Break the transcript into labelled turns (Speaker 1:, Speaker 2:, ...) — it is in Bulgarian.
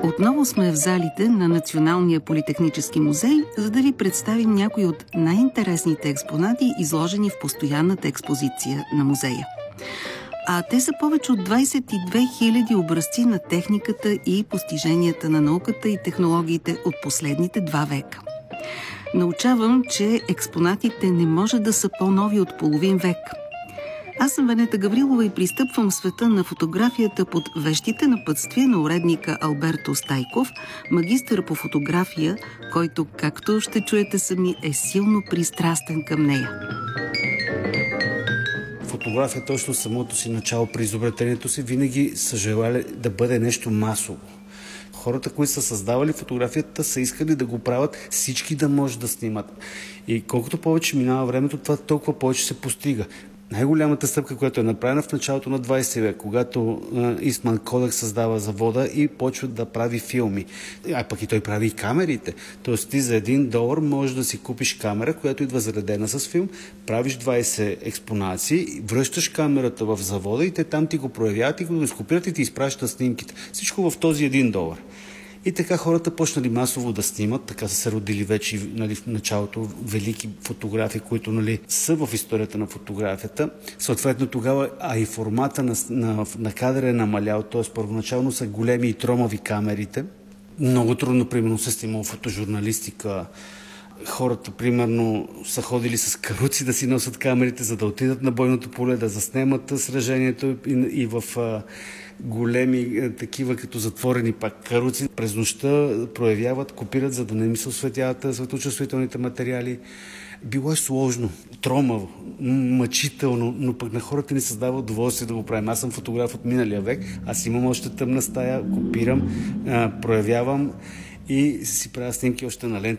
Speaker 1: Отново сме в залите на Националния политехнически музей, за да ви представим някои от най-интересните експонати, изложени в постоянната експозиция на музея. А те са повече от 22 000 образци на техниката и постиженията на науката и технологиите от последните 2 века. Научавам, че експонатите не може да са по-нови от половин век. Аз съм Венета Гаврилова и пристъпвам в света на фотографията под вещите напътствия на уредника Алберто Стайков, магистър по фотография, който, както ще чуете сами, е силно пристрастен към нея.
Speaker 2: Фотография точно самото си начало при изобретението си винаги са желали да бъде нещо масово. Хората, които са създавали фотографията, са искали да го правят всички да може да снимат. И колкото повече минава времето, това толкова повече се постига. Най-голямата стъпка, която е направена в началото на 20 век, когато Истман Кодак създава завода и почва да прави филми. А пък и той прави и камерите. Тоест ти за $1 можеш да си купиш камера, която идва заредена с филм, правиш 20 експонации, връщаш камерата в завода и те там ти го проявяват и го изкопират и ти изпращат снимките. Всичко в този $1. И така хората почнали масово да снимат, така са се родили вече в началото велики фотографии, които са в историята на фотографията. Съответно тогава, и формата на кадъра е намалял, т.е. първоначално са големи и тромави камерите. Много трудно, примерно, се снимала фотожурналистика. Хората, примерно, са ходили с каруци да си носят камерите, за да отидат на бойното поле, да заснемат сражението и в големи такива като затворени пак каруци. През нощта проявяват, копират, за да не ми се осветяват светлочувствителните материали. Било е сложно, тромаво, мъчително, но пък на хората ни създава удоволствие да го правим. Аз съм фотограф от миналия век, аз имам още тъмна стая, копирам, проявявам и си правя снимки още на лента.